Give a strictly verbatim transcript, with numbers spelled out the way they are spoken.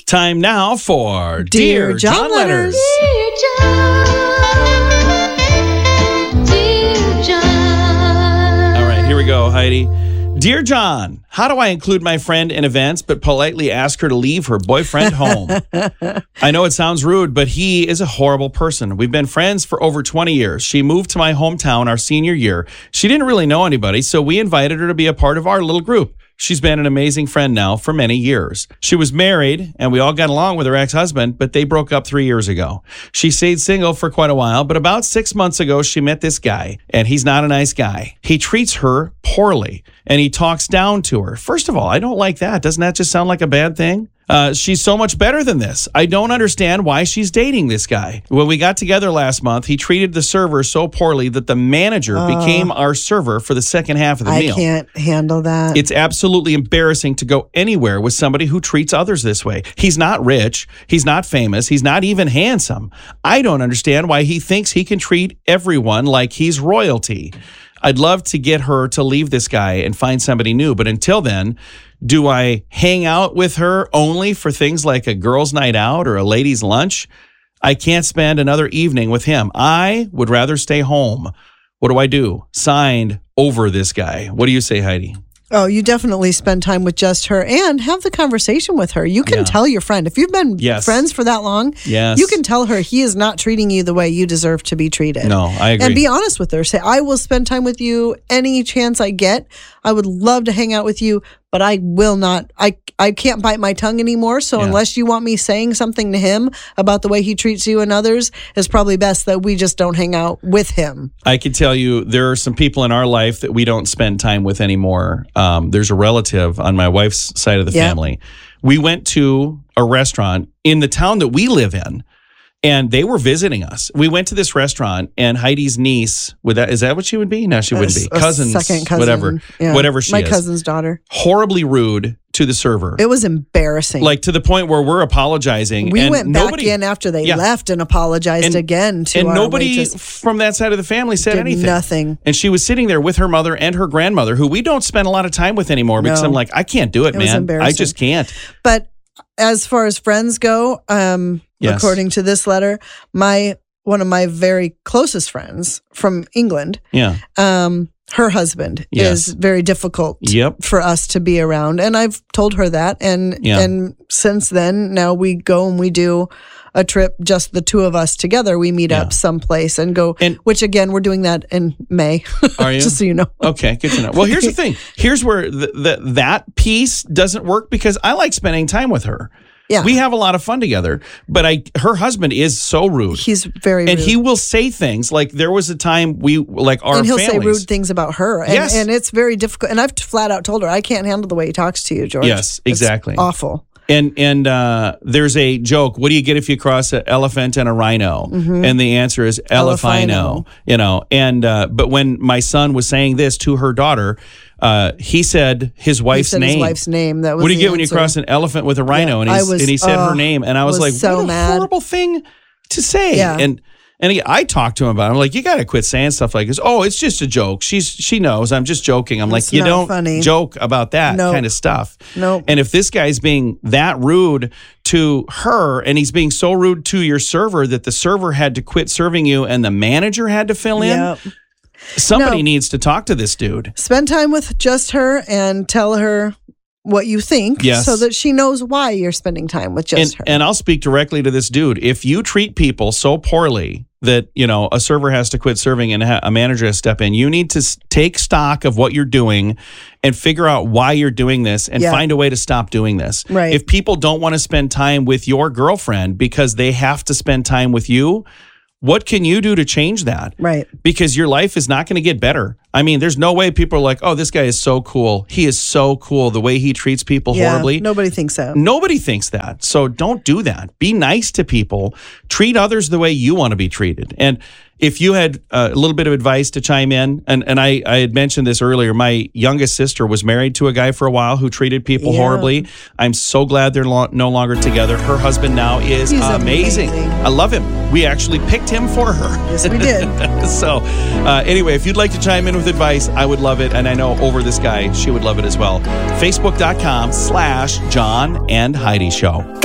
Time now for Dear, Dear John, John Letters. Dear John, Dear John. All right, here we go, Heidi. Dear John, how do I include my friend in events but politely ask her to leave her boyfriend home? I know it sounds rude, but he is a horrible person. We've been friends for over twenty years. She moved to my hometown our senior year. She didn't really know anybody, so we invited her to be a part of our little group. She's been an amazing friend now for many years. She was married, and we all got along with her ex-husband, but they broke up three years ago. She stayed single for quite a while, but about six months ago, she met this guy, and he's not a nice guy. He treats her poorly, and he talks down to her. First of all, I don't like that. Doesn't that just sound like a bad thing? Uh, she's so much better than this. I don't understand why she's dating this guy. When we got together last month, he treated the server so poorly that the manager uh, became our server for the second half of the I meal. I can't handle that. It's absolutely embarrassing to go anywhere with somebody who treats others this way. He's not rich. He's not famous. He's not even handsome. I don't understand why he thinks he can treat everyone like he's royalty. I'd love to get her to leave this guy and find somebody new, but until then, do I hang out with her only for things like a girls' night out or a ladies' lunch? I can't spend another evening with him. I would rather stay home. What do I do? Signed, over this guy. What do you say, Heidi? Oh, you definitely spend time with just her and have the conversation with her. You can Yeah. tell your friend, if you've been Yes. friends for that long, Yes. you can tell her he is not treating you the way you deserve to be treated. No, I agree. And be honest with her. Say, I will spend time with you any chance I get. I would love to hang out with you, but I will not. I I can't bite my tongue anymore. So Yeah. unless you want me saying something to him about the way he treats you and others, it's probably best that we just don't hang out with him. I can tell you there are some people in our life that we don't spend time with anymore. Um, there's a relative on my wife's side of the Yeah. family. We went to a restaurant in the town that we live in, and they were visiting us. We went to this restaurant, and Heidi's niece, would that is that what she would be? No, she wouldn't be. A Cousins, second cousin, whatever, yeah. whatever she My is. cousin's daughter. Horribly rude to the server. It was embarrassing. Like to the point where we're apologizing. We and went nobody, back in after they Yeah. left and apologized And- again to and our nobody waitress. from that side of the family said Did anything. nothing. And she was sitting there with her mother and her grandmother, who we don't spend a lot of time with anymore because No. I'm like, I can't do it, It was man. I embarrassing. just can't. But as far as friends go, um, Yes. according to this letter, my one of my very closest friends from England, Yeah. um, her husband Yes. is very difficult Yep. for us to be around, and I've told her that. And Yeah. and since then, now we go and we do a trip, just the two of us together. We meet Yeah. up someplace and go. And- which again, we're doing that in May. Are you? Just so you know. Okay, good to know. Well, here's the thing. Here's where the, the, that piece doesn't work because I like spending time with her. Yeah. We have a lot of fun together, but I her husband is so rude. He's very and rude. he will say things like there was a time we like our and he'll families. say rude things about her. And, Yes. and it's very difficult. And I've flat out told her, I can't handle the way he talks to you, George. Yes, It's exactly. awful. And and uh, there's a joke. What do you get if you cross an elephant and a rhino? And the answer is elefino. Elefino. You know. And uh, but when my son was saying this to her daughter, uh, he said his He wif's said name. his wife's name. That was What do you the get when you answer. cross an elephant with a rhino? Yeah, and, I he's, was- and he said uh, her name, and I was, was like, so what a mad. horrible thing to say. Yeah. And and he, I talked to him about it. I'm like, you got to quit saying stuff like this. Oh, it's just a joke. She's she knows I'm just joking. I'm It's like, you not don't funny. joke about that Nope. kind of stuff. Nope. And if this guy's being that rude to her, and he's being so rude to your server that the server had to quit serving you, and the manager had to fill in. Yep. Somebody No. needs to talk to this dude. Spend time with just her and tell her what you think, Yes. so that she knows why you're spending time with just And, her. and I'll speak directly to this dude. If you treat people so poorly that, you know, a server has to quit serving and ha- a manager has to step in, you need to s- take stock of what you're doing and figure out why you're doing this and Yeah. find a way to stop doing this. Right. If people don't want to spend time with your girlfriend because they have to spend time with you, what can you do to change that? Right. Because your life is not going to get better. I mean, there's no way people are like, oh, this guy is so cool. He is so cool. The way he treats people Yeah, horribly. nobody thinks so. Nobody thinks that. So don't do that. Be nice to people. Treat others the way you want to be treated. And if you had a little bit of advice to chime in, and, and I, I had mentioned this earlier, my youngest sister was married to a guy for a while who treated people Yeah. horribly. I'm so glad they're lo- no longer together. Her husband now is He's amazing. amazing. I love him. We actually picked him for her. Yes, we did. So uh, anyway, if you'd like to chime in with advice, I would love it. And I know over this guy, she would love it as well. Facebook.com slash John and Heidi Show.